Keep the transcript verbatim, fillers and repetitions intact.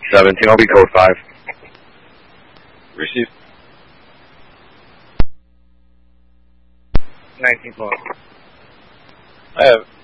seventeen, I'll be code five. Receive. nineteen twelve. I have